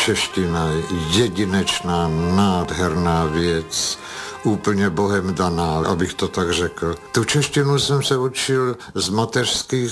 čeština je jedinečná, nádherná věc, úplně Bohem daná, abych to tak řekl. Tu češtinu jsem se učil z mateřských